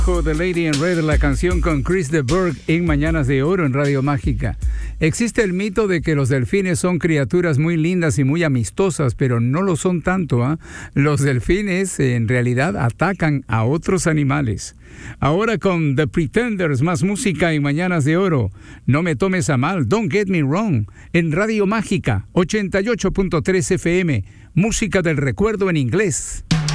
The Lady in Red, la canción con Chris de Burgh en Mañanas de Oro en Radio Mágica. Existe el mito de que los delfines son criaturas muy lindas y muy amistosas, pero no lo son tanto, ¿eh? Los delfines en realidad atacan a otros animales. Ahora con The Pretenders, más música en Mañanas de Oro. No me tomes a mal, Don't Get Me Wrong, en Radio Mágica, 88.3 FM, música del recuerdo en inglés.